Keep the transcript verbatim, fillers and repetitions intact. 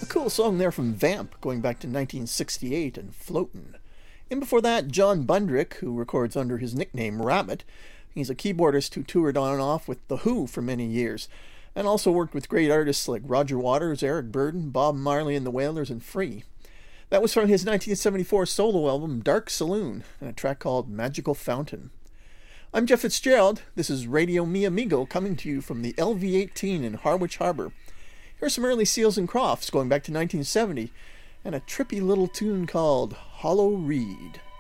A cool song there from Vamp, going back to nineteen sixty-eight and Floatin'. And before that, John Bundrick, who records under his nickname Rabbit. He's a keyboardist who toured on and off with The Who for many years, and also worked with great artists like Roger Waters, Eric Burdon, Bob Marley and the Wailers, and Free. That was from his nineteen seventy-four solo album Dark Saloon, and a track called Magical Fountain. I'm Jeff Fitzgerald. This is Radio Mi Amigo coming to you from the L V eighteen in Harwich Harbour. Here's some early Seals and Crofts going back to nineteen seventy, and a trippy little tune called Hollow Reed.